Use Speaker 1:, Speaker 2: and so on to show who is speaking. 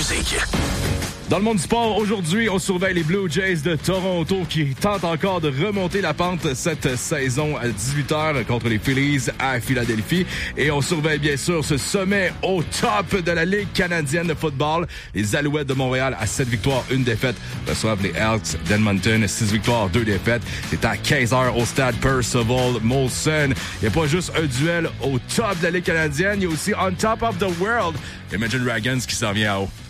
Speaker 1: musique.
Speaker 2: Dans le monde du sport, aujourd'hui, on surveille les Blue Jays de Toronto qui tentent encore de remonter la pente cette saison à 18h contre les Phillies à Philadelphie. Et on surveille bien sûr ce sommet au top de la Ligue canadienne de football. Les Alouettes de Montréal à 7 victoires, 1 défaite reçoivent les Elks d'Edmonton, 6 victoires, 2 défaites. C'est à 15h au stade Percival Molson. Il n'y a pas juste un duel au top de la Ligue canadienne, il y a aussi on top of the world. Imagine Dragons qui s'en vient à haut.